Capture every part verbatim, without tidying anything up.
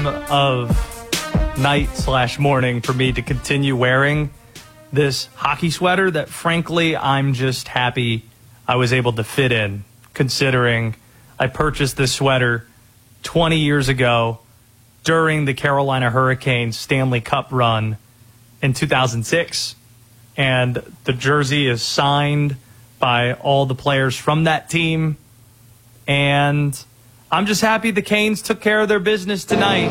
time of night slash morning for me to continue wearing this hockey sweater that, frankly, I'm just happy I was able to fit in, considering I purchased this sweater twenty years ago during the Carolina Hurricanes Stanley Cup run in two thousand six. And the jersey is signed by all the players from that team. And I'm just happy the Canes took care of their business tonight.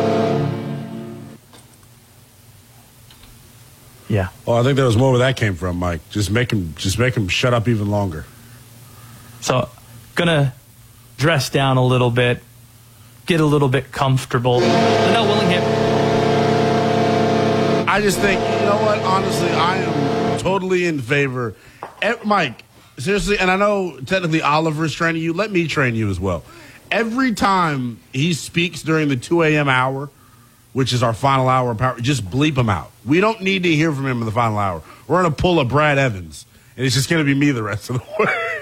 Yeah. Well, I think there was more where that came from, Mike. Just make him, just make him shut up even longer. So, gonna dress down a little bit, get a little bit comfortable. Linnell Willingham. I just think, you know what? Honestly, I am totally in favor. Eh, Mike, seriously, and I know technically Oliver's training you. Let me train you as well. Every time he speaks during the two a.m. hour, which is our final hour of power, just bleep him out. We don't need to hear from him in the final hour. We're going to pull a Brad Evans, and it's just going to be me the rest of the way.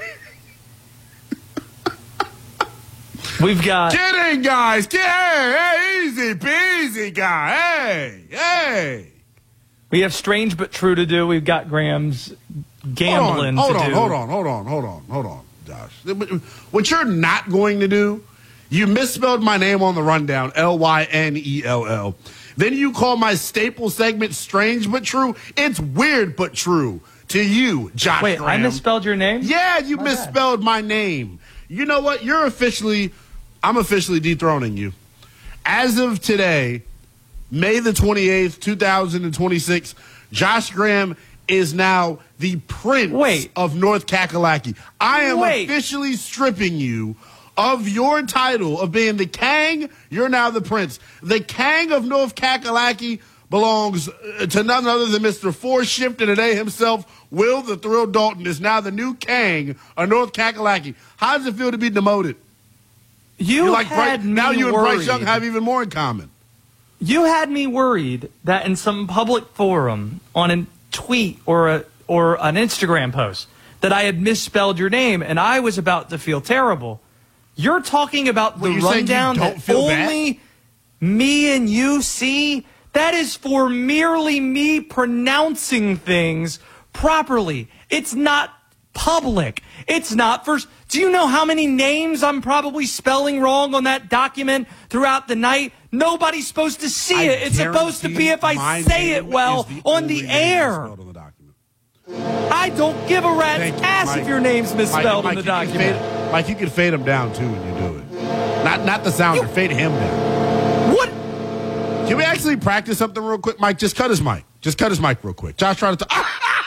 We've got... Kidding, guys. Hey, hey, easy peasy, guy. Hey, hey. We have strange but true to do. We've got Graham's gambling hold on, to hold do. on, hold on, hold on, hold on, hold on, Josh. What you're not going to do, you misspelled my name on the rundown, L Y N E L L. Then you call my staple segment strange but true. It's weird but true to you, Josh Wait, Graham. I misspelled your name? Yeah, you My misspelled bad. my name. You know what? You're officially, I'm officially dethroning you. As of today, May the twenty-eighth, two thousand twenty-six, Josh Graham is now the prince Wait. of North Kakalaki. I am Wait. officially stripping you of your title of being the Kang. You're now the prince. The Kang of North Kakalaki belongs to none other than Mister Four Shift in a Day himself. Will the Thrill Dalton is now the new Kang of North Kakalaki. How does it feel to be demoted? You You're like had Bryce, me now you and worried. Bryce Young have even more in common. You had me worried that in some public forum, on a tweet or a or an Instagram post, that I had misspelled your name, and I was about to feel terrible. You're talking about the Well, you're saying you rundown don't that feel only bad? me and you see? That is for merely me pronouncing things properly. It's not public. It's not for... Do you know how many names I'm probably spelling wrong on that document throughout the night? Nobody's supposed to see I it. It's supposed to be if I my say name it well is the on only the name air. misspelled on the document. I don't give a rat's Thank you, ass Mike. if your name's misspelled Mike, in the Mike, you can document. fade- Mike, you can fade him down, too, when you do it. Not not the sounder. You- Fade him down. What? Can we actually practice something real quick? Mike, just cut his mic. Just cut his mic real quick. Josh trying to talk.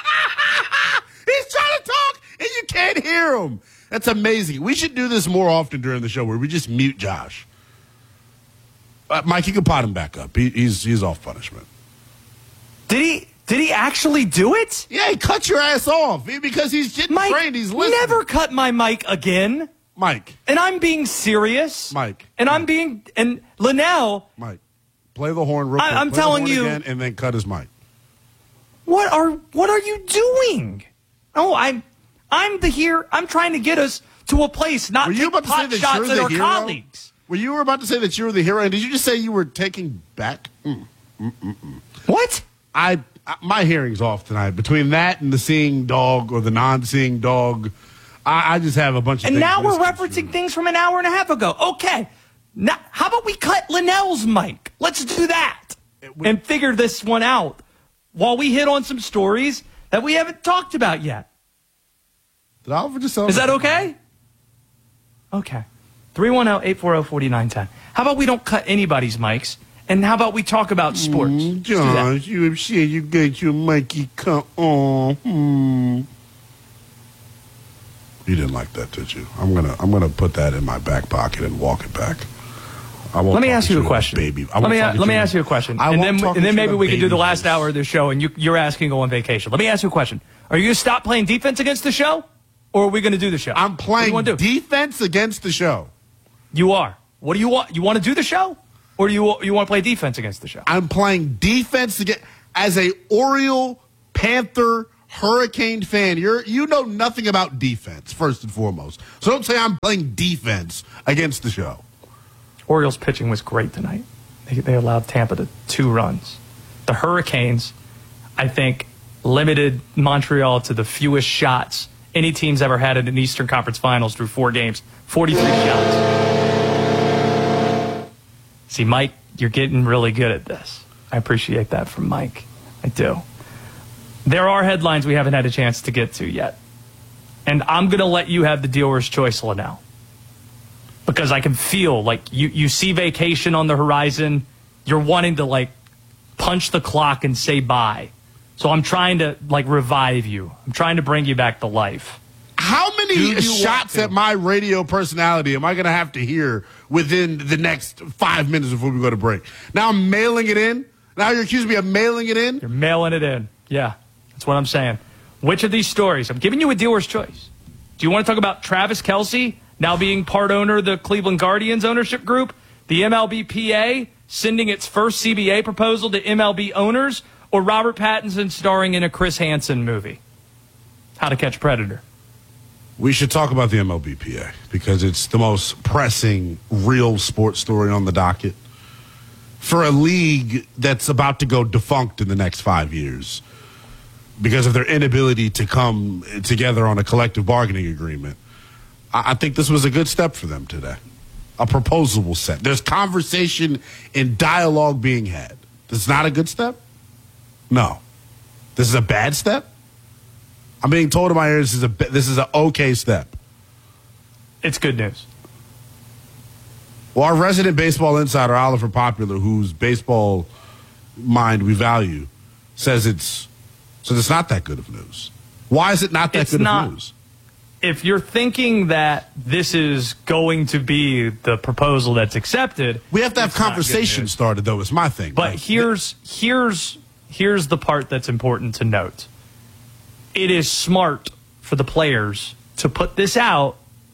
He's trying to talk, and you can't hear him. That's amazing. We should do this more often during the show where we just mute Josh. Uh, Mike, you can pot him back up. He, he's he's off punishment. Did he did he actually do it? Yeah, he cut your ass off because he's getting Mike trained. He's listening. never cut my mic again. Mike, And I'm being serious. Mike. And I'm being... And Linnell, Mike, play the horn real I- quick. I'm Play the telling horn you- again, and then cut his mic. what are what are you doing? Oh, I'm I'm the here. I'm trying to get us to a place, not Were you take about to say pot that shots you're at the our hero? colleagues. Were you were about to say that you were the hero? And did you just say you were taking back? Mm. What? I, I my hearing's off tonight. Between that and the seeing dog or the non-seeing dog, I, I just have a bunch of. And things now we're misconstrued. referencing things from an hour and a half ago. Okay. Now, how about we cut Linnell's mic? Let's do that and figure this one out while we hit on some stories that we haven't talked about yet. Did Oliver just Is that okay? Okay. three one zero, eight four zero, four nine one zero. How about we don't cut anybody's mics, and how about we talk about sports? Mm, Let's do that. Josh, you have said you get your Mikey cut on. Hmm. You didn't like that, did you? I'm gonna I'm gonna put that in my back pocket and walk it back. I won't Let me talk ask to you a as question. baby. I Let won't me talk to let me you- ask you a question, I and won't then talk and then to you maybe in a we can do the baby last voice. hour of the show, and you, you're asking to go on vacation. Let me ask you a question: are you going to stop playing defense against the show, or are we going to do the show? I'm What do playing you want to do? defense against the show. You are. What do you want? You want to do the show, or do you you want to play defense against the show? I'm playing defense against as a Oriole, Panther, Hurricane fan. You're you know nothing about defense first and foremost. So don't say I'm playing defense against the show. Orioles pitching was great tonight. They, they allowed Tampa to two runs. The Hurricanes, I think, limited Montreal to the fewest shots any team's ever had in an Eastern Conference Finals through four games. forty-three shots. See, Mike, you're getting really good at this. I appreciate that from Mike. I do. There are headlines we haven't had a chance to get to yet. And I'm going to let you have the dealer's choice, Linnell. Because I can feel like you, you see vacation on the horizon. You're wanting to, like, punch the clock and say bye. So I'm trying to, like, revive you. I'm trying to bring you back to life. How many shots at my radio personality am I going to have to hear within the next five minutes before we go to break? Now I'm mailing it in? Now you're accusing me of mailing it in? You're mailing it in. Yeah, that's what I'm saying. Which of these stories? I'm giving you a dealer's choice. Do you want to talk about Travis Kelce now being part owner of the Cleveland Guardians ownership group? The M L B P A sending its first C B A proposal to M L B owners? Or Robert Pattinson starring in a Chris Hansen movie? How to Catch a Predator. We should talk about the M L B P A because it's the most pressing real sports story on the docket for a league that's about to go defunct in the next five years because of their inability to come together on a collective bargaining agreement. I think this was a good step for them today. A proposal was set. There's conversation and dialogue being had. This is not a good step? No. This is a bad step? I'm being told in my ears this is a this is an okay step. It's good news. Well, our resident baseball insider, Oliver Popular, whose baseball mind we value, says it's so it's not that good of news. Why is it not that it's good not, of news? If you're thinking that this is going to be the proposal that's accepted, we have to have conversation started, though, is my thing. But like, here's here's here's the part that's important to note. It is smart for the players to put this out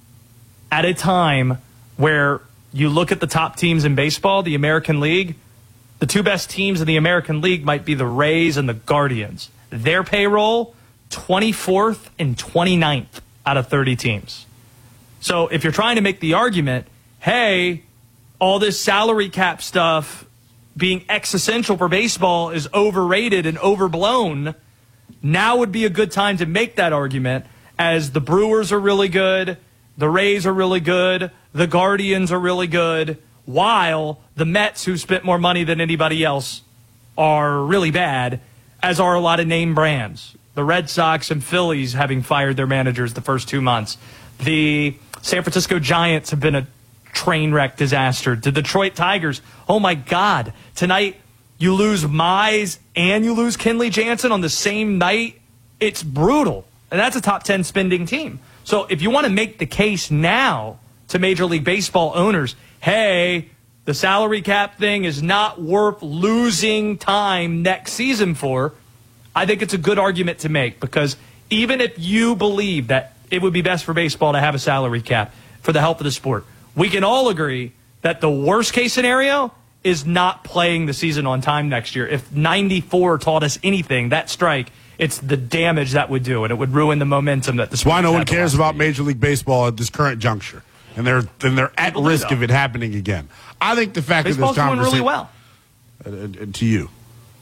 at a time where you look at the top teams in baseball, the American League. The two best teams in the American League might be the Rays and the Guardians. Their payroll, twenty-fourth and twenty-ninth out of thirty teams. So if you're trying to make the argument, hey, all this salary cap stuff being existential for baseball is overrated and overblown, now would be a good time to make that argument, as the Brewers are really good, the Rays are really good, the Guardians are really good, while the Mets, who spent more money than anybody else, are really bad, as are a lot of name brands. The Red Sox and Phillies having fired their managers the first two months. The San Francisco Giants have been a train wreck disaster. The Detroit Tigers, oh my God, tonight you lose Mize and you lose Kenley Jansen on the same night. It's brutal. And that's a top ten spending team. So if you want to make the case now to Major League Baseball owners, hey, the salary cap thing is not worth losing time next season for, I think it's a good argument to make, because even if you believe that it would be best for baseball to have a salary cap for the health of the sport, we can all agree that the worst case scenario is not playing the season on time next year. If ninety-four taught us anything, that strike, it's the damage that would do, and it would ruin the momentum that the sport. Why no one cares about Major League Baseball at this current juncture, and they're and they're at risk of it happening again. I think the fact Baseball's that this doing conversation really well. Uh, uh, to you,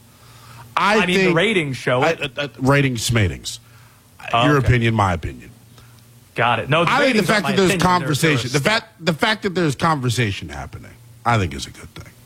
I, I mean think, the ratings show it. I, uh, uh, ratings, smatings. Oh, Your okay. opinion, my opinion. Got it. No, the I think the ratings fact aren't that my there's opinion, conversation, they're- the they're a fact the fact that there's conversation happening, I think is a good thing.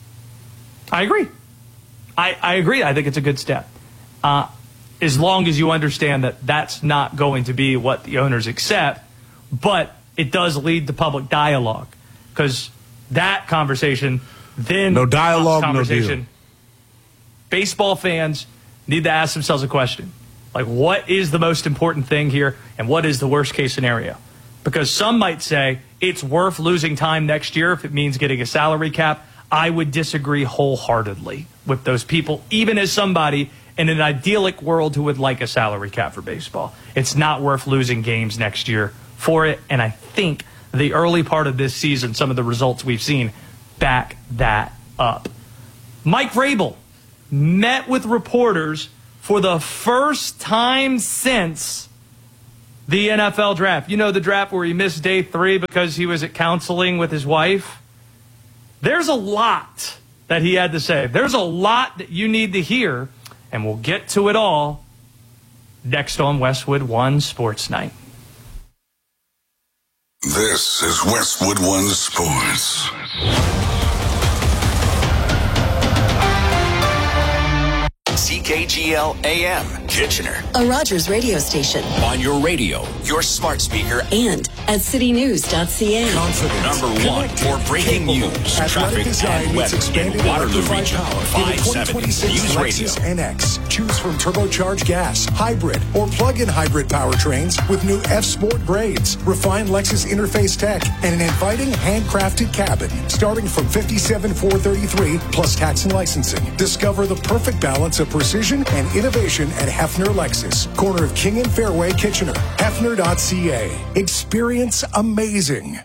I agree. I, I agree. I think it's a good step. Uh, as long as you understand that that's not going to be what the owners accept, but it does lead to public dialogue, because that conversation then No dialogue, no conversation. deal. Baseball fans need to ask themselves a question. Like, what is the most important thing here, and what is the worst case scenario? Because some might say it's worth losing time next year if it means getting a salary cap. I would disagree wholeheartedly with those people, even as somebody in an idyllic world who would like a salary cap for baseball. It's not worth losing games next year for it, and I think the early part of this season, some of the results we've seen, back that up. Mike Vrabel met with reporters for the first time since the N F L draft. You know, the draft where he missed day three because he was at counseling with his wife? There's a lot that he had to say. There's a lot that you need to hear, and we'll get to it all next on Westwood One Sports Night. This is Westwood One Sports. C K G L A M, Kitchener. A Rogers radio station. On your radio, your smart speaker, and at city news dot c a. Confident. Number one for breaking news, traffic, and weather in Waterloo region. five seventy News Radio. Lexus N X. Choose from turbocharged gas, hybrid, or plug-in hybrid powertrains with new F-Sport grades, refined Lexus interface tech, and an inviting handcrafted cabin. Starting from fifty-seven thousand four hundred thirty-three dollars plus tax and licensing. Discover the perfect balance of precision and innovation at Hefner Lexus, corner of King and Fairway, Kitchener. Hefner dot c a. Experience amazing.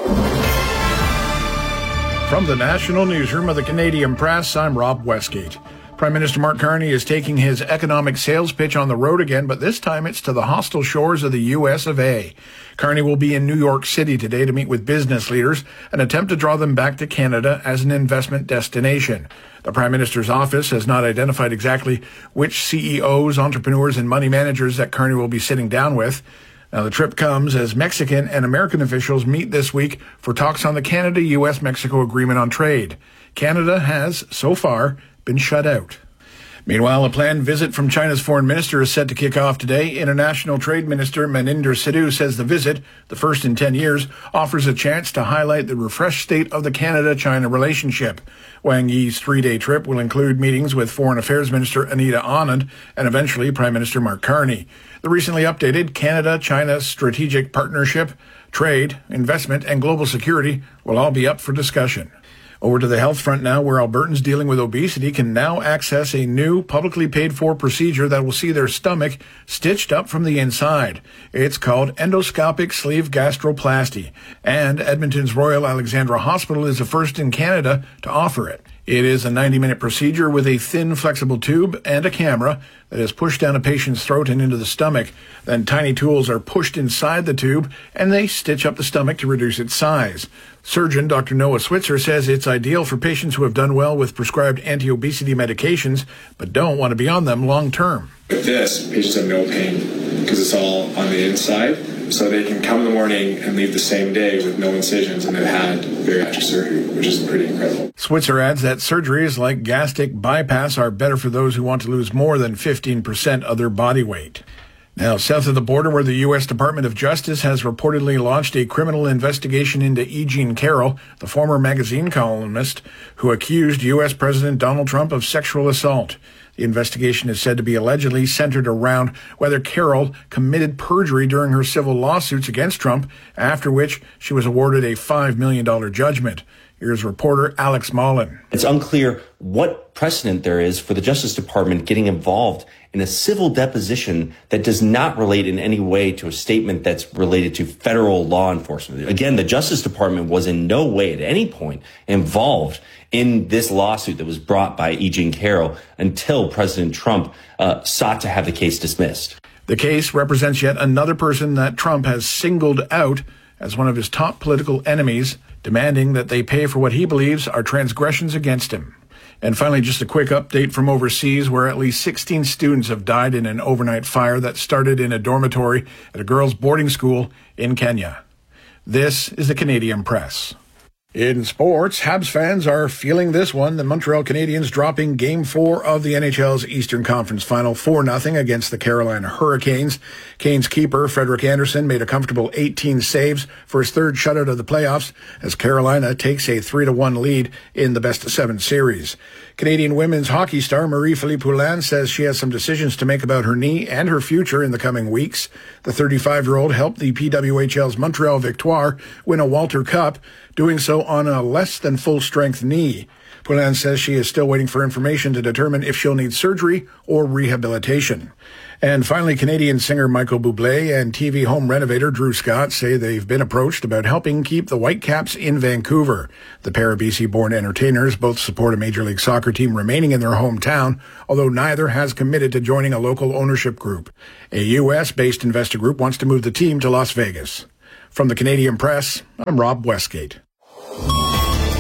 From the National Newsroom of the Canadian Press, I'm Rob Westgate. Prime Minister Mark Carney is taking his economic sales pitch on the road again, but this time it's to the hostile shores of the U S of A. Carney will be in New York City today to meet with business leaders, an attempt to draw them back to Canada as an investment destination. The Prime Minister's office has not identified exactly which C E Os, entrepreneurs, and money managers that Carney will be sitting down with. Now, the trip comes as Mexican and American officials meet this week for talks on the Canada-U S Mexico Agreement on Trade. Canada has, so far, been shut out. Meanwhile, a planned visit from China's foreign minister is set to kick off today. International Trade Minister Maninder Sidhu says the visit, the first in ten years, offers a chance to highlight the refreshed state of the Canada-China relationship. Wang Yi's three-day trip will include meetings with Foreign Affairs Minister Anita Anand and eventually Prime Minister Mark Carney. The recently updated Canada-China Strategic Partnership, Trade, Investment, and Global Security will all be up for discussion. Over to the health front now, where Albertans dealing with obesity can now access a new publicly paid for procedure that will see their stomach stitched up from the inside. It's called endoscopic sleeve gastroplasty, and Edmonton's Royal Alexandra Hospital is the first in Canada to offer it. It is a ninety-minute procedure with a thin, flexible tube and a camera that is pushed down a patient's throat and into the stomach. Then tiny tools are pushed inside the tube, and they stitch up the stomach to reduce its size. Surgeon Doctor Noah Switzer says it's ideal for patients who have done well with prescribed anti-obesity medications, but don't want to be on them long term. With this, patients have no pain because it's all on the inside. So they can come in the morning and leave the same day with no incisions, and they've had bariatric surgery, which is pretty incredible. Switzer adds that surgeries like gastric bypass are better for those who want to lose more than fifteen percent of their body weight. Now, south of the border, where the U S Department of Justice has reportedly launched a criminal investigation into E. Jean Carroll, the former magazine columnist who accused U S President Donald Trump of sexual assault. The investigation is said to be allegedly centered around whether Carroll committed perjury during her civil lawsuits against Trump, after which she was awarded a five million dollars judgment. Here's reporter Alex Mullen. It's unclear what precedent there is for the Justice Department getting involved in a civil deposition that does not relate in any way to a statement that's related to federal law enforcement. Again, the Justice Department was in no way at any point involved in this lawsuit that was brought by E. Jean Carroll until President Trump uh, sought to have the case dismissed. The case represents yet another person that Trump has singled out as one of his top political enemies, demanding that they pay for what he believes are transgressions against him. And finally, just a quick update from overseas, where at least sixteen students have died in an overnight fire that started in a dormitory at a girls' boarding school in Kenya. This is the Canadian Press. In sports, Habs fans are feeling this one. The Montreal Canadiens dropping Game four of the N H L's Eastern Conference Final four nothing against the Carolina Hurricanes. Canes keeper Frederik Andersen made a comfortable eighteen saves for his third shutout of the playoffs as Carolina takes a three to one lead in the best-of-seven series. Canadian women's hockey star Marie-Philippe Poulin says she has some decisions to make about her knee and her future in the coming weeks. The thirty-five-year-old helped the P W H L's Montreal Victoire win a Walter Cup, doing so on a less-than-full-strength knee. Poulin says she is still waiting for information to determine if she'll need surgery or rehabilitation. And finally, Canadian singer Michael Bublé and T V home renovator Drew Scott say they've been approached about helping keep the Whitecaps in Vancouver. The pair of B C-born entertainers both support a Major League Soccer team remaining in their hometown, although neither has committed to joining a local ownership group. A U S-based investor group wants to move the team to Las Vegas. From the Canadian Press, I'm Rob Westgate.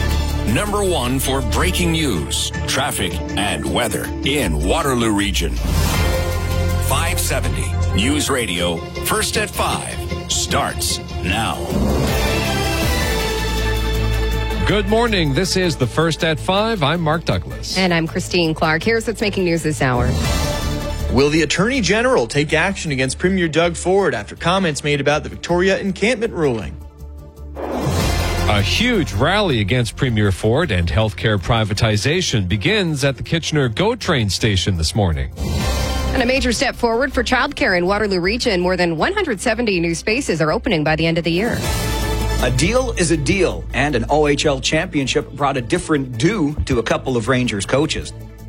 number one for breaking news, traffic, and weather in Waterloo Region. five seventy News Radio, First at five, starts now. Good morning. This is the First at five. I'm Mark Douglas. And I'm Christine Clark. Here's what's making news this hour. Will the Attorney General take action against Premier Doug Ford after comments made about the Victoria encampment ruling? A huge rally against Premier Ford and healthcare privatization begins at the Kitchener GO train station this morning. And a major step forward for childcare in Waterloo Region. More than one hundred seventy new spaces are opening by the end of the year. A deal is a deal, and an O H L championship brought a different due to a couple of Rangers coaches.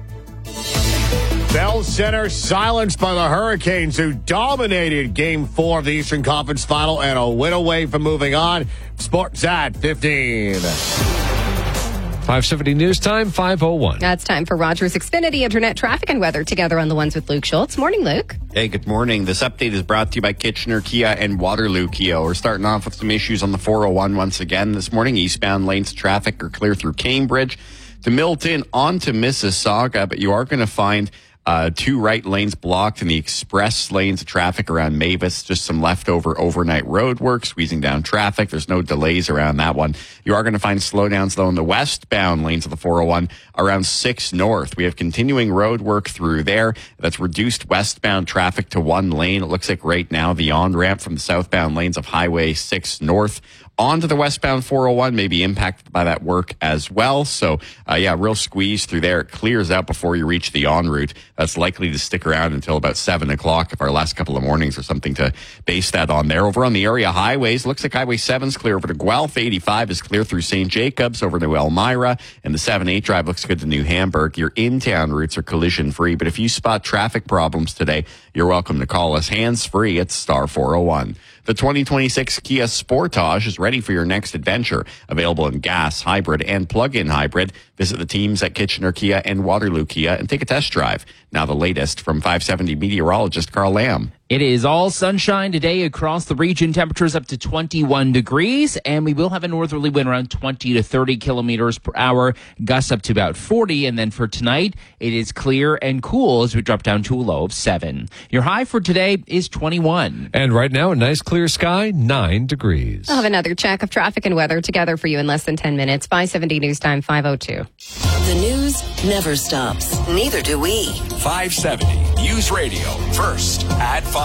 Bell Center silenced by the Hurricanes, who dominated Game four of the Eastern Conference Final and a win away from moving on. Sports at fifteen. five seventy News Time, five oh one. Now it's time for Rogers Xfinity Internet traffic and weather together on the ones with Luke Schultz. Morning, Luke. Hey, good morning. This update is brought to you by Kitchener Kia and Waterloo Kia. We're starting off with some issues on the four oh one once again this morning. Eastbound lanes of traffic are clear through Cambridge to Milton onto Mississauga, but you are going to find Uh, two right lanes blocked in the express lanes of traffic around Mavis. Just some leftover overnight road work, squeezing down traffic. There's no delays around that one. You are going to find slowdowns, though, in the westbound lanes of the four oh one around six North. We have continuing road work through there. That's reduced westbound traffic to one lane. It looks like right now the on-ramp from the southbound lanes of Highway six North onto the westbound four oh one may be impacted by that work as well. So, uh, yeah, real squeeze through there. It clears out before you reach the en route. That's likely to stick around until about seven o'clock if our last couple of mornings or something to base that on there. Over on the area highways, looks like Highway seven's clear over to Guelph. eighty-five is clear through Saint Jacobs over to Elmira. And the seven eight drive looks good to New Hamburg. Your in-town routes are collision-free. But if you spot traffic problems today, you're welcome to call us hands-free at star four oh one. The twenty twenty-six Kia Sportage is ready for your next adventure. Available in gas, hybrid, and plug-in hybrid. Visit the teams at Kitchener Kia and Waterloo Kia and take a test drive. Now the latest from five seventy meteorologist Carl Lamb. It is all sunshine today across the region. Temperatures up to twenty-one degrees, and we will have a northerly wind around twenty to thirty kilometers per hour, gusts up to about forty. And then for tonight, it is clear and cool as we drop down to a low of seven. Your high for today is twenty-one. And right now, a nice clear sky, nine degrees. I'll have another check of traffic and weather together for you in less than ten minutes. five seventy News Time, five oh two. The news never stops. Neither do we. five seventy News Radio, First at five.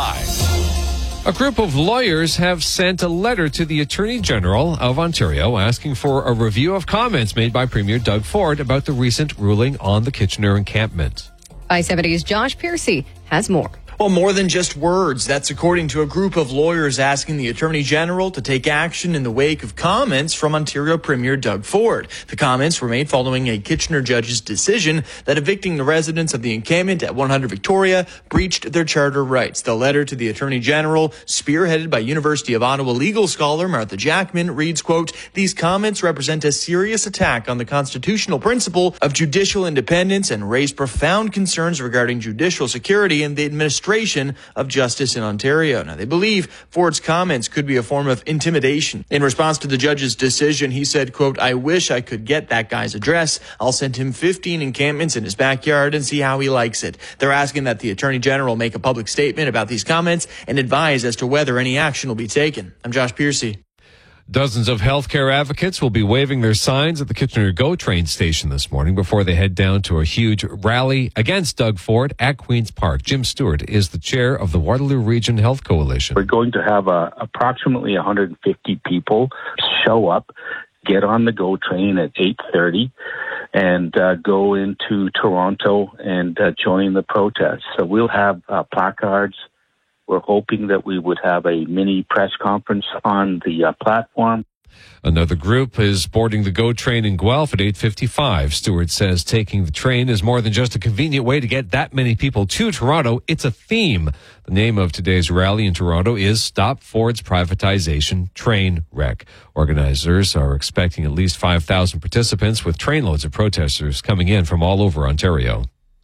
A group of lawyers have sent a letter to the Attorney General of Ontario asking for a review of comments made by Premier Doug Ford about the recent ruling on the Kitchener encampment. five seventy's Josh Piercy has more. Well, more than just words. That's according to a group of lawyers asking the Attorney General to take action in the wake of comments from Ontario Premier Doug Ford. The comments were made following a Kitchener judge's decision that evicting the residents of the encampment at one hundred Victoria breached their charter rights. The letter to the Attorney General, spearheaded by University of Ottawa legal scholar Martha Jackman, reads, quote, "These comments represent a serious attack on the constitutional principle of judicial independence and raise profound concerns regarding judicial security and the administration of justice in Ontario." Now, they believe Ford's comments could be a form of intimidation. In response to the judge's decision, he said, quote, "I wish I could get that guy's address. I'll send him fifteen encampments in his backyard and see how he likes it." They're asking that the Attorney General make a public statement about these comments and advise as to whether any action will be taken. I'm Josh Piercy. Dozens of healthcare advocates will be waving their signs at the Kitchener GO train station this morning before they head down to a huge rally against Doug Ford at Queen's Park. Jim Stewart is the chair of the Waterloo Region Health Coalition. We're going to have uh, approximately one hundred fifty people show up, get on the GO train at eight thirty, and uh, go into Toronto and uh, join the protest. So we'll have uh, placards. We're hoping that we would have a mini press conference on the uh, platform. Another group is boarding the GO train in Guelph at eight fifty-five. Stewart says taking the train is more than just a convenient way to get that many people to Toronto. It's a theme. The name of today's rally in Toronto is Stop Ford's Privatization Train Wreck. Organizers are expecting at least five thousand participants with trainloads of protesters coming in from all over Ontario.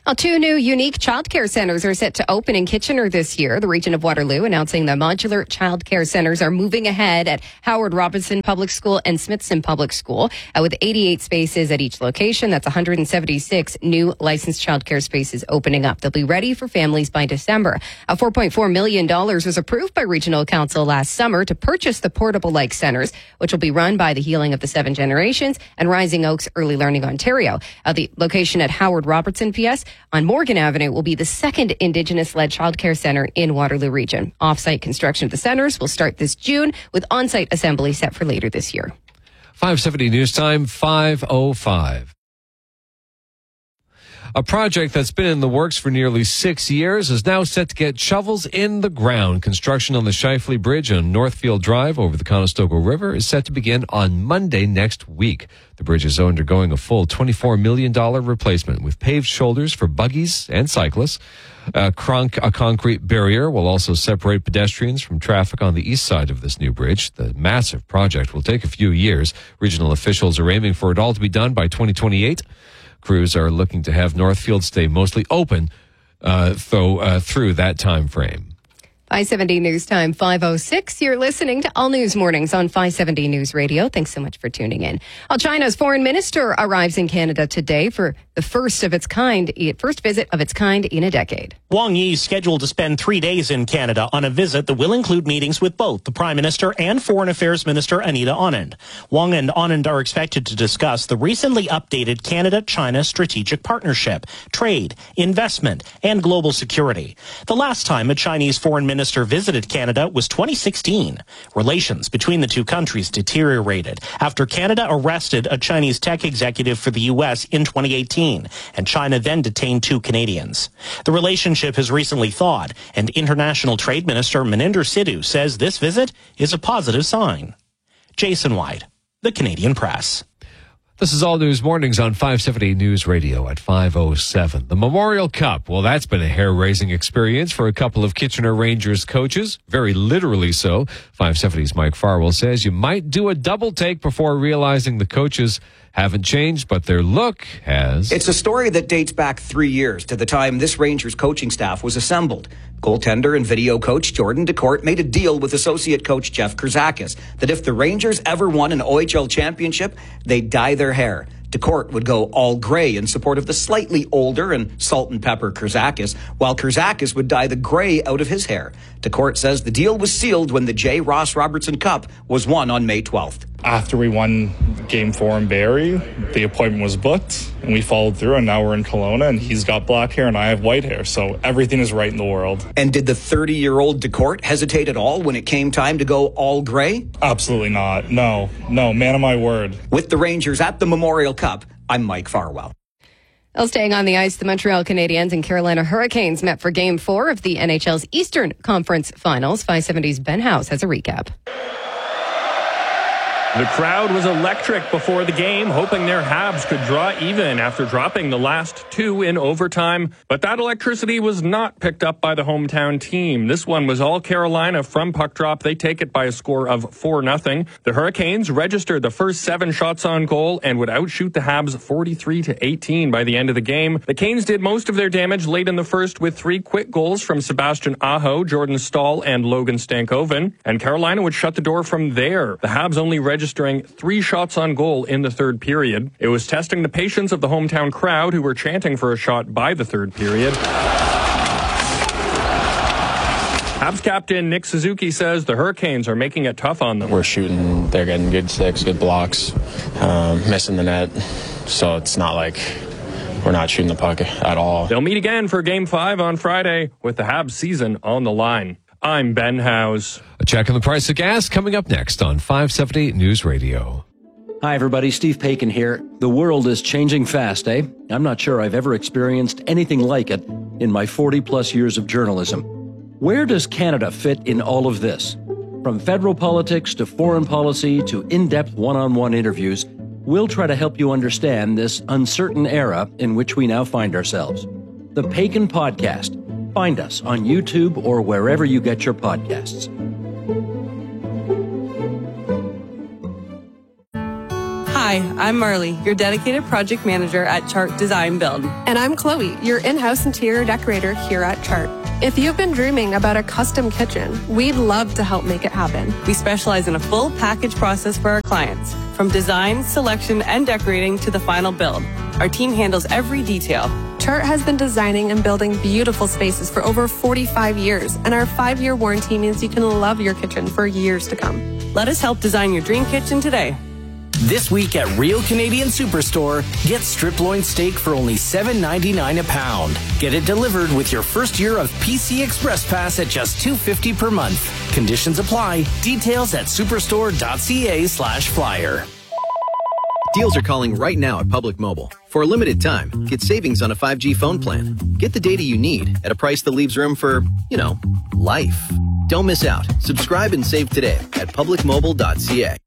Well, two new unique childcare centers are set to open in Kitchener this year. The region of Waterloo announcing the modular childcare centers are moving ahead at Howard Robertson Public School and Smithson Public School uh, with eighty-eight spaces at each location. That's one hundred seventy-six new licensed childcare spaces opening up. They'll be ready for families by December. A four point four million dollars was approved by Regional Council last summer to purchase the portable-like centers, which will be run by the Healing of the Seven Generations and Rising Oaks Early Learning Ontario. Uh, the location at Howard Robertson P S on Morgan Avenue will be the second Indigenous-led childcare center in Waterloo Region. Off-site construction of the centers will start this June, with on-site assembly set for later this year. five seventy News Time, five oh five. A project that's been in the works for nearly six years is now set to get shovels in the ground. Construction on the Shifley Bridge on Northfield Drive over the Conestoga River is set to begin on Monday next week. The bridge is undergoing a full twenty-four million dollars replacement with paved shoulders for buggies and cyclists. A, cronk, a concrete barrier will also separate pedestrians from traffic on the east side of this new bridge. The massive project will take a few years. Regional officials are aiming for it all to be done by twenty twenty-eight. Crews are looking to have Northfield stay mostly open uh, though, uh, through that time frame. five seventy News Time, five oh six. You're listening to All News Mornings on five seventy News Radio. Thanks so much for tuning in. Well, China's foreign minister arrives in Canada today for the first of its kind, first visit of its kind in a decade. Wang Yi is scheduled to spend three days in Canada on a visit that will include meetings with both the Prime Minister and Foreign Affairs Minister Anita Anand. Wang and Anand are expected to discuss the recently updated Canada-China strategic partnership, trade, investment, and global security. The last time a Chinese foreign minister visited Canada was twenty sixteen. Relations between the two countries deteriorated after Canada arrested a Chinese tech executive for the U S in twenty eighteen, and China then detained two Canadians. The relationship has recently thawed, and International Trade Minister Maninder Sidhu says this visit is a positive sign. Jason White, The Canadian Press. This is All News Mornings on five seventy News Radio at five oh seven. The Memorial Cup, well, that's been a hair-raising experience for a couple of Kitchener Rangers coaches, very literally so. five seventy's Mike Farwell says you might do a double take before realizing the coaches haven't changed, but their look has. It's a story that dates back three years to the time this Rangers coaching staff was assembled. Goaltender and video coach Jordan DeCourt made a deal with associate coach Jeff Kurzakis that if the Rangers ever won an O H L championship, they'd dye their hair. DeCourt would go all gray in support of the slightly older and salt and pepper Kurzakis, while Kurzakis would dye the gray out of his hair. DeCourt says the deal was sealed when the J. Ross Robertson Cup was won on May twelfth. After we won Game four in Barrie, the appointment was booked, and we followed through, and now we're in Kelowna, and he's got black hair, and I have white hair, so everything is right in the world. And did the thirty-year-old DeCourt hesitate at all when it came time to go all gray? Absolutely not. No. No, man of my word. With the Rangers at the Memorial Cup, I'm Mike Farwell. Well, staying on the ice, the Montreal Canadiens and Carolina Hurricanes met for Game four of the N H L's Eastern Conference Finals. five seventy's Ben House has a recap. The crowd was electric before the game, hoping their Habs could draw even after dropping the last two in overtime. But that electricity was not picked up by the hometown team. This one was all Carolina from puck drop. They take it by a score of four nothing. The Hurricanes registered the first seven shots on goal and would outshoot the Habs forty-three to eighteen by the end of the game. The Canes did most of their damage late in the first with three quick goals from Sebastian Aho, Jordan Staal, and Logan Stankoven. And Carolina would shut the door from there. The Habs only registered registering three shots on goal in the third period. It was testing the patience of the hometown crowd who were chanting for a shot by the third period. Habs captain Nick Suzuki says the Hurricanes are making it tough on them. We're shooting, they're getting good sticks, good blocks, um, missing the net. So it's not like we're not shooting the puck at all. They'll meet again for Game five on Friday with the Habs season on the line. I'm Ben House. A check on the price of gas coming up next on five seventy News Radio. Hi, everybody. Steve Paikin here. The world is changing fast, eh? I'm not sure I've ever experienced anything like it in my forty-plus years of journalism. Where does Canada fit in all of this? From federal politics to foreign policy to in-depth one-on-one interviews, we'll try to help you understand this uncertain era in which we now find ourselves. The Paikin Podcast. Find us on YouTube or wherever you get your podcasts. Hi, I'm Marley, your dedicated project manager at Chart Design Build. And I'm Chloe, your in-house interior decorator here at Chart. If you've been dreaming about a custom kitchen, we'd love to help make it happen. We specialize in a full package process for our clients, from design, selection, and decorating to the final build. Our team handles every detail. Chart has been designing and building beautiful spaces for over forty-five years, and our five-year warranty means you can love your kitchen for years to come. Let us help design your dream kitchen today. This week at Real Canadian Superstore, get strip loin steak for only seven ninety-nine a pound. Get it delivered with your first year of P C Express Pass at just two fifty per month. Conditions apply. Details at superstore.ca slash flyer. Deals are calling right now at Public Mobile. For a limited time, get savings on a five G phone plan. Get the data you need at a price that leaves room for, you know, life. Don't miss out. Subscribe and save today at public mobile dot c a.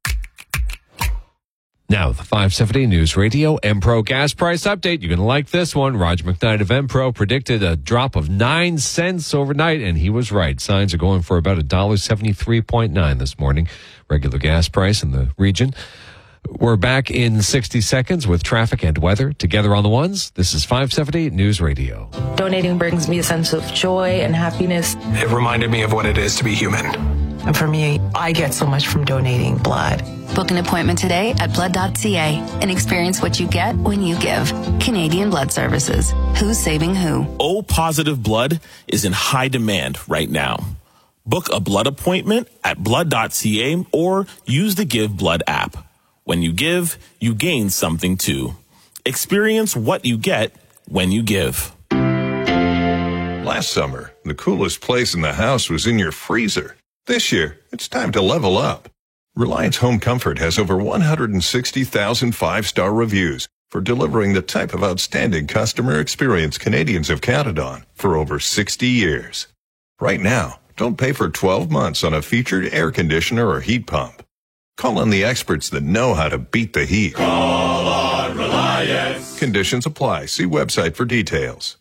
Now, the five seventy News Radio Empro gas price update. You're going to like this one. Roger McKnight of Empro predicted a drop of nine cents overnight, and he was right. Signs are going for about one dollar seventy-three point nine this morning. Regular gas price in the region. We're back in sixty seconds with traffic and weather together on the ones. This is five seventy News Radio. Donating brings me a sense of joy and happiness. It reminded me of what it is to be human. And for me, I get so much from donating blood. Book an appointment today at blood dot c a and experience what you get when you give. Canadian Blood Services. Who's saving who? O-positive blood is in high demand right now. Book a blood appointment at blood dot c a or use the Give Blood app. When you give, you gain something too. Experience what you get when you give. Last summer, the coolest place in the house was in your freezer. This year, it's time to level up. Reliance Home Comfort has over one hundred sixty thousand five-star reviews for delivering the type of outstanding customer experience Canadians have counted on for over sixty years. Right now, don't pay for twelve months on a featured air conditioner or heat pump. Call on the experts that know how to beat the heat. Call on Reliance. Conditions apply. See website for details.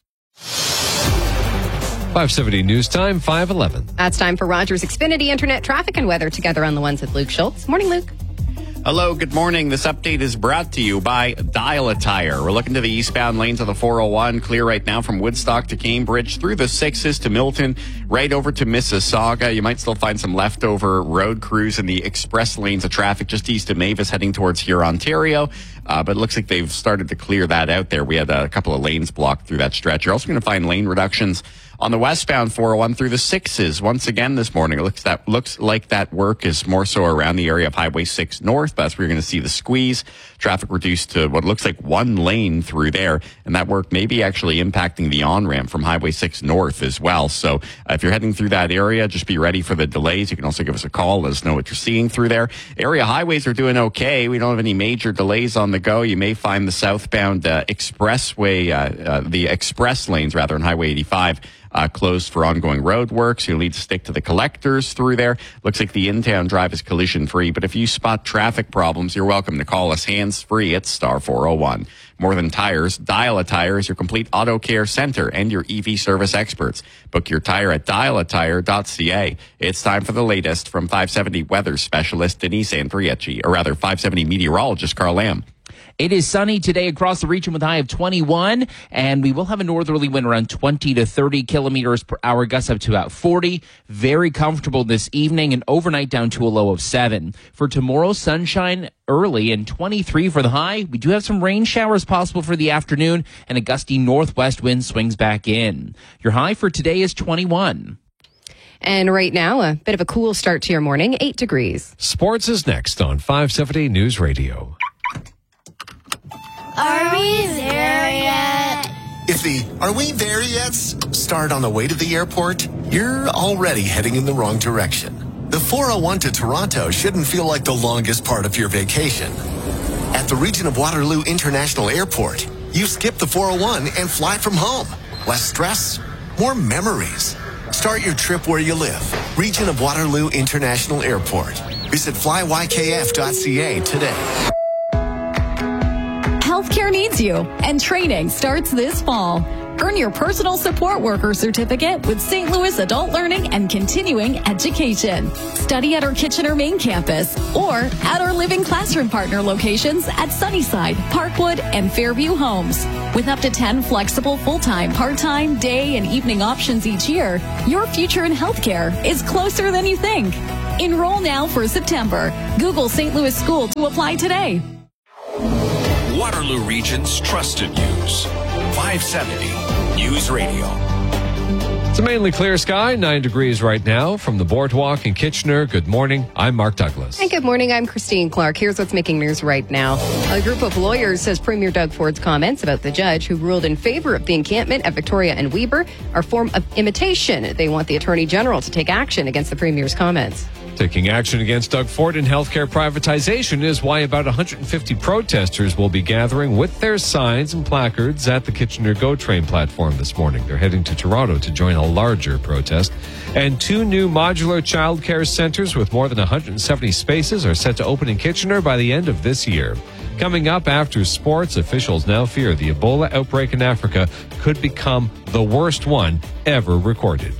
five seventy News Time, five eleven. That's time for Rogers Xfinity Internet traffic and weather together on the ones with Luke Schultz. Morning, Luke. Hello, good morning. This update is brought to you by Dial a Tire. We're looking to the eastbound lanes of the four oh one, clear right now from Woodstock to Cambridge, through the sixes to Milton, right over to Mississauga. You might still find some leftover road crews in the express lanes of traffic just east of Mavis heading towards here, Ontario. Uh, but it looks like they've started to clear that out there. We had a couple of lanes blocked through that stretch. You're also going to find lane reductions on the westbound four oh one through the sixes. Once again this morning, it looks that looks like that work is more so around the area of Highway six North. That's where you're going to see the squeeze. Traffic reduced to what looks like one lane through there. And that work may be actually impacting the on-ramp from Highway six North as well. So uh, if you're heading through that area, just be ready for the delays. You can also give us a call. Let us know what you're seeing through there. Area highways are doing okay. We don't have any major delays on the go. You may find the southbound uh, expressway, uh, uh, the express lanes rather, on Highway eighty-five, Uh, closed for ongoing road works. You'll need to stick to the collectors through there. Looks like the in-town drive is collision free, but if you spot traffic problems, you're welcome to call us hands free at star four oh one. More than tires, Dial a Tire is your complete auto care center and your E V service experts. Book your tire at dial a tire dot c a. It's time for the latest from five seventy weather specialist Denise Andriecci, or rather five seventy meteorologist Carl Lamb. It is sunny today across the region with a high of twenty-one, and we will have a northerly wind around twenty to thirty kilometers per hour, gusts up to about forty. Very comfortable this evening, and overnight down to a low of seven. For tomorrow, sunshine early and twenty-three for the high. We do have some rain showers possible for the afternoon, and a gusty northwest wind swings back in. Your high for today is twenty-one. And right now, a bit of a cool start to your morning, eight degrees. Sports is next on five seventy News Radio. Are we there yet? If the "are we there yet" start on the way to the airport, you're already heading in the wrong direction. The four oh one to Toronto shouldn't feel like the longest part of your vacation. At the Region of Waterloo International Airport, you skip the four oh one and fly from home. Less stress, more memories. Start your trip where you live. Region of Waterloo International Airport. Visit fly y k f dot c a today. Healthcare Healthcare needs you, and training starts this fall. Earn your personal support worker certificate with Saint Louis Adult Learning and Continuing Education. Study at our Kitchener main campus or at our Living Classroom Partner locations at Sunnyside, Parkwood, and Fairview Homes. With up to ten flexible full-time, part-time, day, and evening options each year, your future in healthcare is closer than you think. Enroll now for September. Google Saint Louis School to apply today. Waterloo Region's trusted news. five seventy News Radio. It's a mainly clear sky, nine degrees right now from the Boardwalk in Kitchener. Good morning. I'm Mark Douglas. And good morning. I'm Christine Clark. Here's what's making news right now. A group of lawyers says Premier Doug Ford's comments about the judge who ruled in favor of the encampment at Victoria and Weber are a form of imitation. They want the Attorney General to take action against the Premier's comments. Taking action against Doug Ford and healthcare privatization is why about one hundred fifty protesters will be gathering with their signs and placards at the Kitchener GO train platform this morning. They're heading to Toronto to join a larger protest. And two new modular childcare centers with more than one hundred seventy spaces are set to open in Kitchener by the end of this year. Coming up after sports, officials now fear the Ebola outbreak in Africa could become the worst one ever recorded.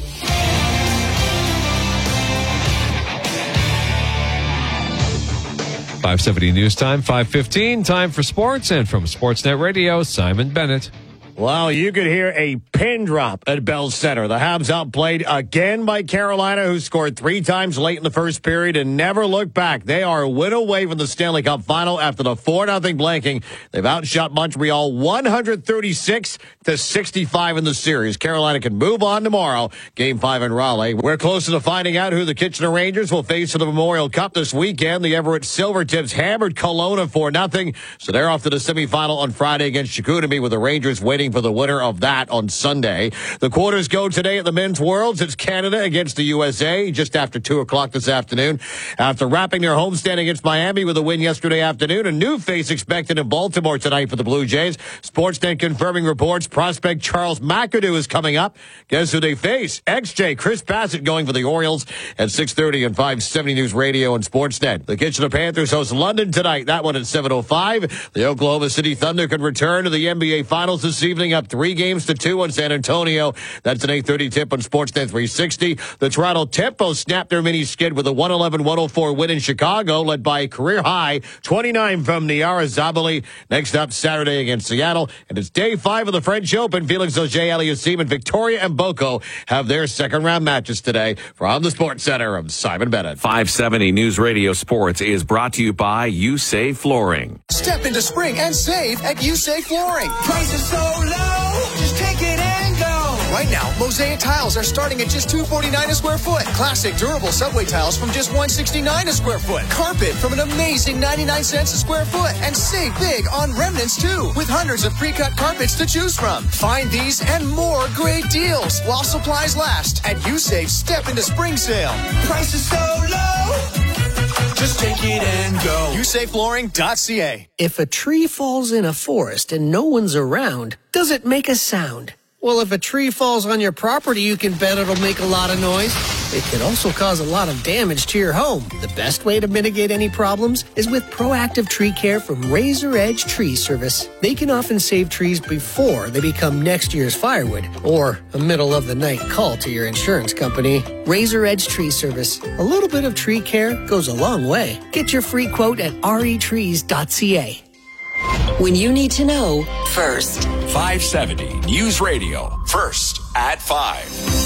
five seventy News Time, five fifteen, time for sports, and from Sportsnet Radio, Simon Bennett. Well, you could hear a pin drop at Bell Center. The Habs outplayed again by Carolina, who scored three times late in the first period and never looked back. They are a win away from the Stanley Cup final after the four nothing blanking. They've outshot Montreal one thirty-six to sixty-five in the series. Carolina can move on tomorrow. Game five in Raleigh. We're closer to finding out who the Kitchener Rangers will face in the Memorial Cup this weekend. The Everett Silvertips hammered Kelowna four nothing, so they're off to the semifinal on Friday against Chicoutimi, with the Rangers waiting for the winner of that on Sunday. The quarters go today at the Men's Worlds. It's Canada against the U S A just after two o'clock this afternoon. After wrapping their homestand against Miami with a win yesterday afternoon, a new face expected in Baltimore tonight for the Blue Jays. Sportsnet confirming reports prospect Charles McAdoo is coming up. Guess who they face? X J Chris Bassett going for the Orioles at six thirty and five seventy News Radio and Sportsnet. The Kitchener Panthers host London tonight. That one at seven oh five. The Oklahoma City Thunder can return to the N B A Finals this evening, up three games to two on San Antonio. That's an eight thirty tip on Sportsnet three sixty. The Toronto Tempos snapped their mini skid with a one eleven one oh four win in Chicago, led by a career high twenty-nine from Niara Zabali. Next up Saturday against Seattle, and it's day five of the French Open. Felix Auger-Aliassime and Victoria Mboko have their second round matches today. From the Sports Center, I'm Simon Bennett. five seventy News Radio Sports is brought to you by USAVE Flooring. Step into spring and save at USAVE Flooring. Prices so low, just take it and go. Right now, mosaic tiles are starting at just two forty-nine a square foot. Classic durable subway tiles from just one sixty-nine a square foot. Carpet from an amazing ninety-nine cents a square foot. And save big on remnants too, with hundreds of pre-cut carpets to choose from. Find these and more great deals while supplies last at USAVE Step into Spring Sale. Prices so low, just take it and go. U S A flooring dot C A. If a tree falls in a forest and no one's around, does it make a sound? Well, if a tree falls on your property, you can bet it'll make a lot of noise. It can also cause a lot of damage to your home. The best way to mitigate any problems is with proactive tree care from Razor Edge Tree Service. They can often save trees before they become next year's firewood or a middle of the night call to your insurance company. Razor Edge Tree Service. A little bit of tree care goes a long way. Get your free quote at R E trees dot C A. When you need to know first. five seventy News Radio. First at five.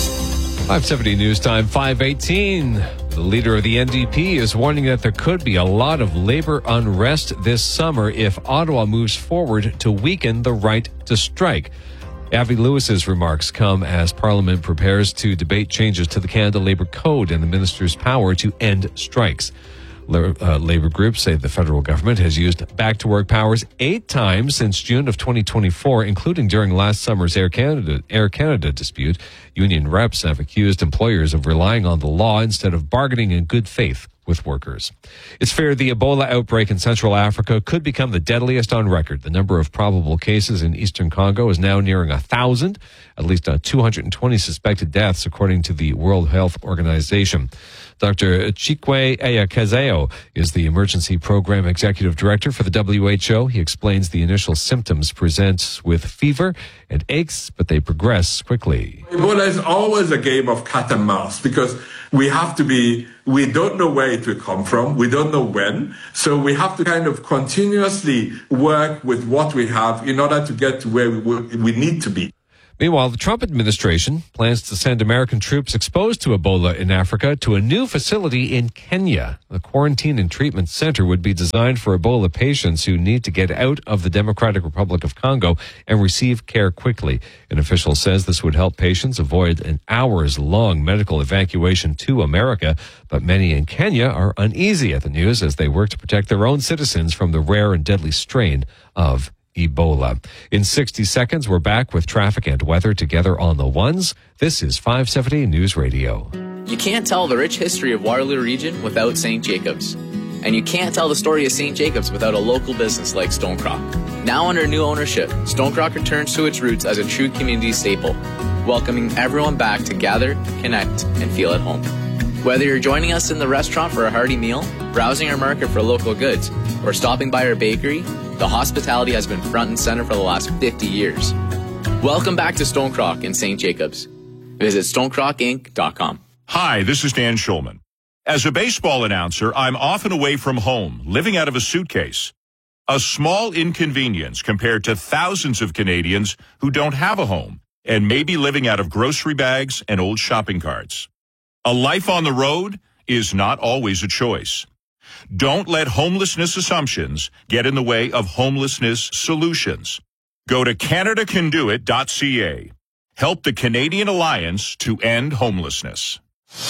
five seventy News Time, five eighteen. The leader of the N D P is warning that there could be a lot of labor unrest this summer if Ottawa moves forward to weaken the right to strike. Avi Lewis's remarks come as Parliament prepares to debate changes to the Canada Labour Code and the minister's power to end strikes. Uh, labor groups say the federal government has used back-to-work powers eight times since June of twenty twenty-four, including during last summer's Air Canada, Air Canada dispute. Union reps have accused employers of relying on the law instead of bargaining in good faith with workers. It's feared the Ebola outbreak in Central Africa could become the deadliest on record. The number of probable cases in eastern Congo is now nearing a thousand, at least uh, two hundred twenty suspected deaths, according to the World Health Organization. Doctor Chikwe Ayakazeo is the Emergency Program Executive Director for the W H O. He explains the initial symptoms present with fever and aches, but they progress quickly. Ebola is always a game of cat and mouse because we have to be, we don't know where it will come from. We don't know when. So we have to kind of continuously work with what we have in order to get to where we, we need to be. Meanwhile, the Trump administration plans to send American troops exposed to Ebola in Africa to a new facility in Kenya. The quarantine and treatment center would be designed for Ebola patients who need to get out of the Democratic Republic of Congo and receive care quickly. An official says this would help patients avoid an hours-long medical evacuation to America. But many in Kenya are uneasy at the news as they work to protect their own citizens from the rare and deadly strain of Ebola. In sixty seconds, we're back with traffic and weather together on the ones. This is five seventy News Radio. You can't tell the rich history of Waterloo Region without Saint Jacobs. And you can't tell the story of Saint Jacobs without a local business like Stonecrock. Now under new ownership, Stonecrock returns to its roots as a true community staple, welcoming everyone back to gather, connect, and feel at home. Whether you're joining us in the restaurant for a hearty meal, browsing our market for local goods, or stopping by our bakery, the hospitality has been front and center for the last fifty years. Welcome back to Stonecrock in Saint Jacobs. Visit stonecrock inc dot com. Hi, this is Dan Schulman. As a baseball announcer, I'm often away from home, living out of a suitcase. A small inconvenience compared to thousands of Canadians who don't have a home and may be living out of grocery bags and old shopping carts. A life on the road is not always a choice. Don't let homelessness assumptions get in the way of homelessness solutions. Go to canada can do it dot c a. Help the Canadian Alliance to end homelessness.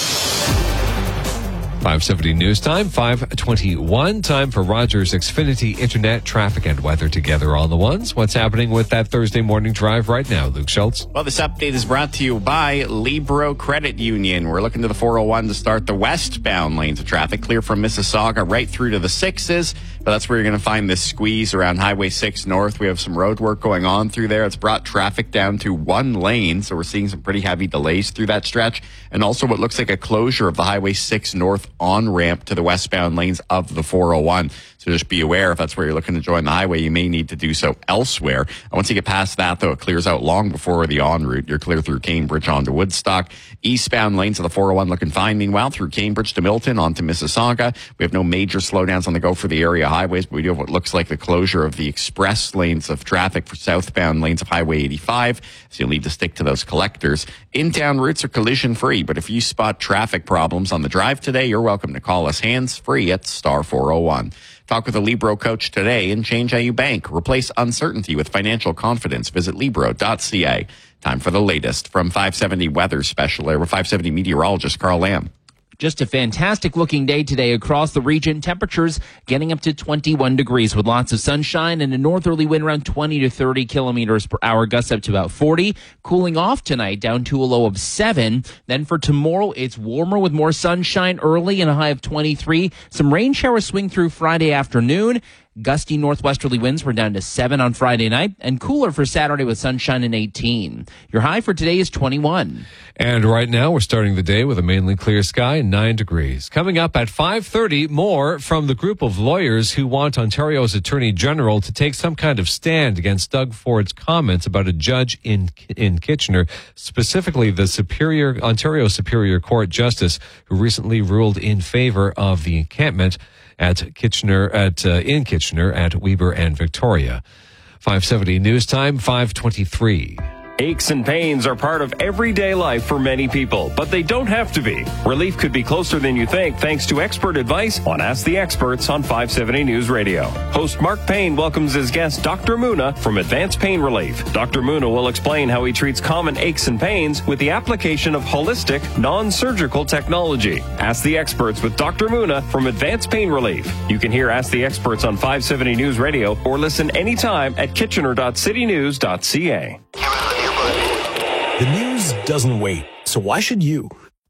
five seventy News Time, five twenty-one. Time for Rogers Xfinity Internet traffic and weather together on the ones. What's happening with that Thursday morning drive right now, Luke Schultz? Well, this update is brought to you by Libro Credit Union. We're looking to the four oh one to start the westbound lanes of traffic, clear from Mississauga right through to the sixes. But that's where you're going to find this squeeze around Highway six North. We have some road work going on through there. It's brought traffic down to one lane, so we're seeing some pretty heavy delays through that stretch. And also what looks like a closure of the Highway six North on-ramp to the westbound lanes of the four oh one. So just be aware if that's where you're looking to join the highway, you may need to do so elsewhere. And once you get past that, though, it clears out long before the en route. You're clear through Cambridge onto Woodstock. Eastbound lanes of the four oh one looking fine. Meanwhile, through Cambridge to Milton onto Mississauga. We have no major slowdowns on the go for the area highways, but we do have what looks like the closure of the express lanes of traffic for southbound lanes of Highway eighty-five. So you'll need to stick to those collectors. In-town routes are collision-free, but if you spot traffic problems on the drive today, you're welcome to call us hands-free at star four oh one. Talk with a Libro coach today and change how you bank. Replace uncertainty with financial confidence. Visit libro dot c a. Time for the latest from five seventy Weather Specialist with five seventy meteorologist Carl Lamb. Just a fantastic looking day today across the region. Temperatures getting up to twenty-one degrees with lots of sunshine and a northerly wind around twenty to thirty kilometers per hour, gusts up to about forty. Cooling off tonight down to a low of seven. Then for tomorrow, it's warmer with more sunshine early and a high of twenty-three. Some rain showers swing through Friday afternoon. Gusty northwesterly winds were down to seven on Friday night and cooler for Saturday with sunshine and eighteen. Your high for today is twenty-one. And right now we're starting the day with a mainly clear sky and nine degrees. Coming up at five thirty, more from the group of lawyers who want Ontario's Attorney General to take some kind of stand against Doug Ford's comments about a judge in in Kitchener, specifically the Superior Ontario Superior Court Justice who recently ruled in favor of the encampment at Kitchener, at uh, in Kitchener at Weber and Victoria. five seventy News Time, five twenty-three. Aches and pains are part of everyday life for many people, but they don't have to be. Relief could be closer than you think thanks to expert advice on Ask the Experts on five seventy News Radio. Host Mark Payne welcomes his guest, Doctor Muna, from Advanced Pain Relief. Doctor Muna will explain how he treats common aches and pains with the application of holistic, non-surgical technology. Ask the Experts with Doctor Muna from Advanced Pain Relief. You can hear Ask the Experts on five seventy News Radio or listen anytime at kitchener dot city news dot c a. The news doesn't wait, so why should you?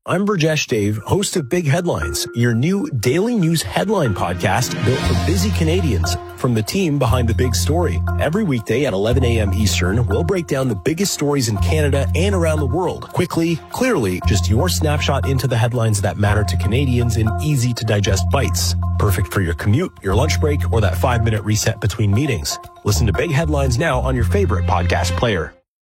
I'm Burjesh Dave, host of Big Headlines, your new daily news headline podcast built for busy Canadians. From the team behind the big story. Every weekday at eleven a.m. Eastern, we'll break down the biggest stories in Canada and around the world. Quickly, clearly, just your snapshot into the headlines that matter to Canadians in easy-to-digest bites. Perfect for your commute, your lunch break, or that five-minute reset between meetings. Listen to Big Headlines now on your favorite podcast player.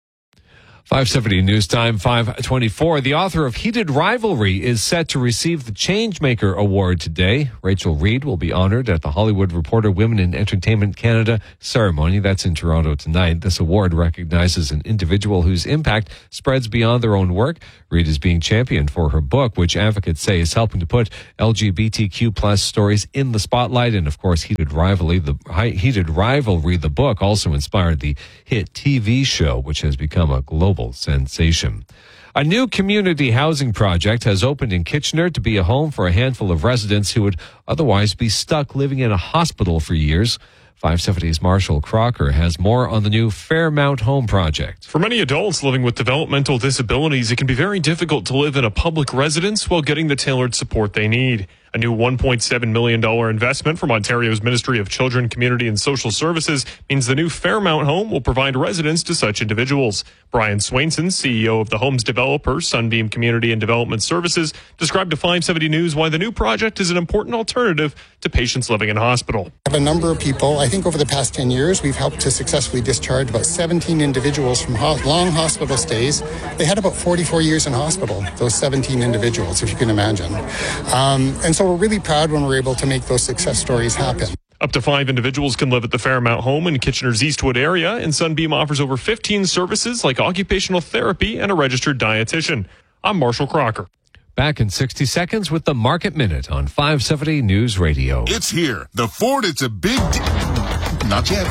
five seventy News Time, five twenty-four. The author of Heated Rivalry is set to receive the Changemaker Award today. Rachel Reed will be honored at the Hollywood Reporter Women in Entertainment Canada ceremony. That's in Toronto tonight. This award recognizes an individual whose impact spreads beyond their own work. Reed is being championed for her book, which advocates say is helping to put L G B T Q plus stories in the spotlight. And of course, Heated Rivalry, the Heated Rivalry, the book also inspired the hit T V show, which has become a global sensation. A new community housing project has opened in Kitchener to be a home for a handful of residents who would otherwise be stuck living in a hospital for years. five seventy's Marshall Crocker has more on the new Fairmount Home project. For many adults living with developmental disabilities, it can be very difficult to live in a public residence while getting the tailored support they need. A new one point seven million dollars investment from Ontario's Ministry of Children, Community and Social Services means the new Fairmount Home will provide residence to such individuals. Brian Swainson, C E O of the home's developer, Sunbeam Community and Development Services, described to five seventy News why the new project is an important alternative to patients living in hospital. I have a number of people. I think over the past ten years, we've helped to successfully discharge about seventeen individuals from ho- long hospital stays. They had about forty-four years in hospital, those seventeen individuals, if you can imagine. Um, and so we're really proud when we're able to make those success stories happen. Up to five individuals can live at the Fairmount Home in Kitchener's Eastwood area, and Sunbeam offers over fifteen services like occupational therapy and a registered dietitian. I'm Marshall Crocker. Back in sixty seconds with the Market Minute on five seventy News Radio. It's here. The Ford, it's a big deal. Not yet.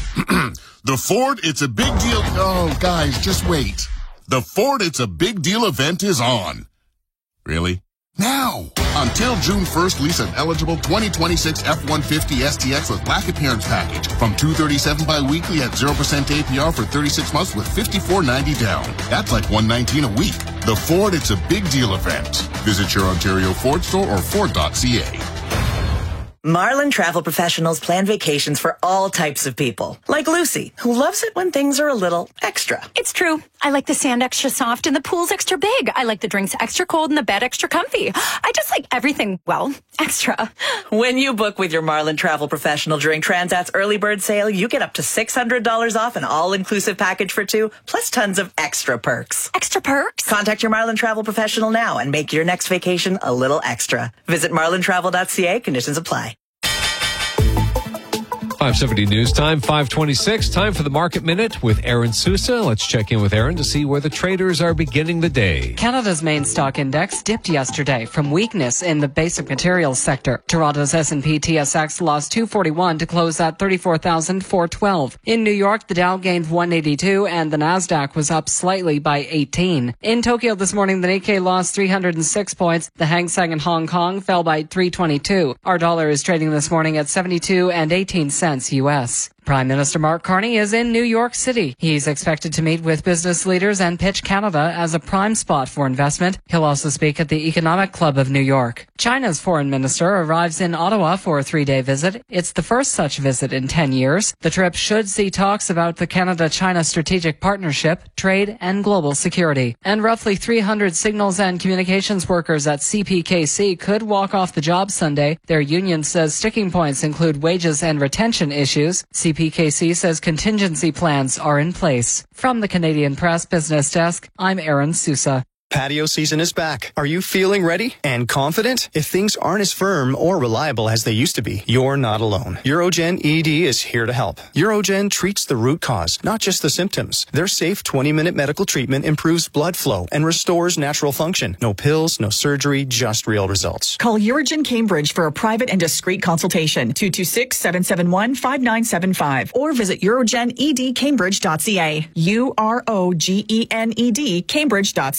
The Ford, it's a big deal. Oh, guys, just wait. The Ford, it's a big deal event is on. Really? Now! Until June first, lease an eligible twenty twenty-six F one fifty S T X with black appearance package from two hundred thirty-seven dollars bi-weekly at zero percent A P R for thirty-six months with fifty-four ninety down. That's like one hundred nineteen dollars a week. The Ford, it's a big deal event. Visit your Ontario Ford store or Ford dot C A. Marlin Travel Professionals plan vacations for all types of people. Like Lucy, who loves it when things are a little extra. It's true. I like the sand extra soft and the pool's extra big. I like the drinks extra cold and the bed extra comfy. I just like everything, well, extra. When you book with your Marlin Travel Professional during Transat's early bird sale, you get up to six hundred dollars off an all-inclusive package for two, plus tons of extra perks. Extra perks? Contact your Marlin Travel Professional now and make your next vacation a little extra. Visit marlin travel dot c a. Conditions apply. five seventy News Time, five twenty-six. Time for the Market Minute with Aaron Sousa. Let's check in with Aaron to see where the traders are beginning the day. Canada's main stock index dipped yesterday from weakness in the basic materials sector. Toronto's S and P T S X lost two forty-one to close at thirty-four thousand four hundred twelve. In New York, the Dow gained one eighty-two and the Nasdaq was up slightly by eighteen. In Tokyo this morning, the Nikkei lost three hundred six points. The Hang Seng in Hong Kong fell by three twenty-two. Our dollar is trading this morning at seventy-two and eighteen cents U S. Prime Minister Mark Carney is in New York City. He's expected to meet with business leaders and pitch Canada as a prime spot for investment. He'll also speak at the Economic Club of New York. China's foreign minister arrives in Ottawa for a three-day visit. It's the first such visit in ten years. The trip should see talks about the Canada-China strategic partnership, trade, and global security. And roughly three hundred signals and communications workers at C P K C could walk off the job Sunday. Their union says sticking points include wages and retention issues. C P K C says contingency plans are in place. From the Canadian Press Business Desk, I'm Aaron Sousa. Patio season is back. Are you feeling ready and confident? If things aren't as firm or reliable as they used to be, you're not alone. Urogen E D is here to help. Urogen treats the root cause, not just the symptoms. Their safe twenty-minute medical treatment improves blood flow and restores natural function. No pills, no surgery, just real results. Call Urogen Cambridge for a private and discreet consultation. two two six, seven seven one, five nine seven five or visit urogen e d cambridge dot c a. U R O G E N E D Cambridge dot c a.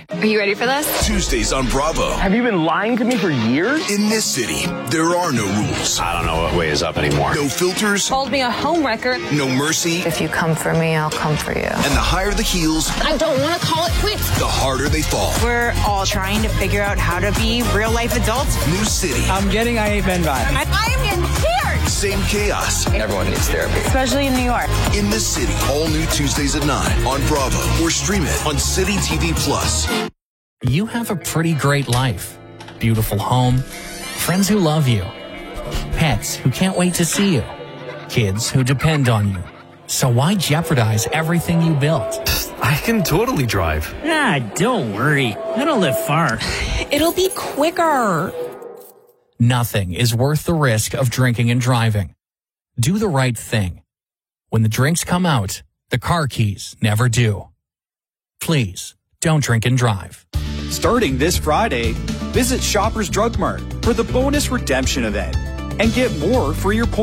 Okay, are you ready for this? Tuesdays on Bravo. Have you been lying to me for years? In this city, there are no rules. I don't know what way is up anymore. No filters. Called me a homewrecker. No mercy. If you come for me, I'll come for you. And the higher the heels, I don't want to call it quits. the harder they fall. We're all trying to figure out how to be real life adults. New city. I'm getting I Hate Men vibes. I, I am in tears. Same chaos. Everyone needs therapy. Especially in New York. In this city. All new Tuesdays at nine on Bravo or stream it on City T V Plus. You have a pretty great life. Beautiful home, friends who love you, pets who can't wait to see you, kids who depend on you. So why jeopardize everything you built? I can totally drive. Ah, don't worry. I don't live far. It'll be quicker. Nothing is worth the risk of drinking and driving. Do the right thing. When the drinks come out, the car keys never do. Please, don't drink and drive. Starting this Friday, visit Shoppers Drug Mart for the bonus redemption event and get more for your points.